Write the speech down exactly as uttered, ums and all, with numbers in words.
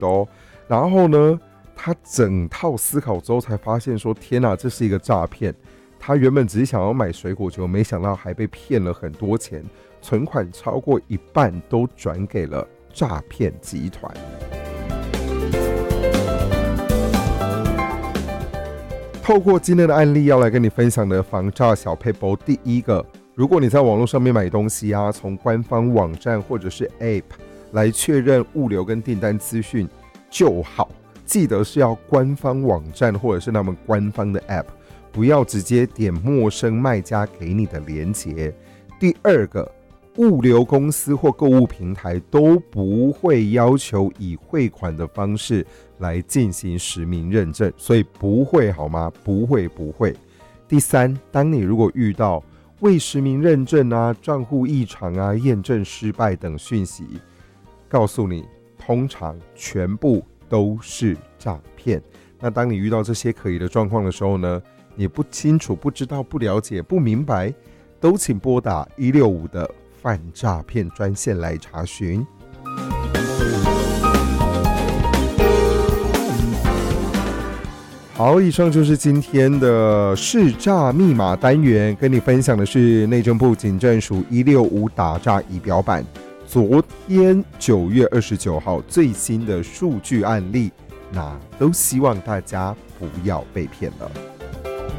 哦。然后呢，他整套思考之后才发现说，天哪，这是一个诈骗。他原本只是想要买水果，结果没想到还被骗了很多钱，存款超过一半都转给了诈骗集团。透过今天的案例要来跟你分享的防诈小撇步，第一个，如果你在网络上面买东西啊，从官方网站或者是 App 来确认物流跟订单资讯就好，记得是要官方网站或者是他们官方的 App， 不要直接点陌生卖家给你的连结。第二个，物流公司或购物平台都不会要求以汇款的方式来进行实名认证，所以不会好吗？不会不会。第三，当你如果遇到未实名认证啊、账户异常啊、验证失败等讯息，告诉你，通常全部都是诈骗。那当你遇到这些可疑的状况的时候呢，你不清楚、不知道、不了解、不明白，都请拨打一六五的反诈骗专线来查询。好，以上就是今天的识诈密码单元，跟你分享的是内政部警政署一六五打诈仪表板昨天九月二十九号最新的数据案例，那都希望大家不要被骗了。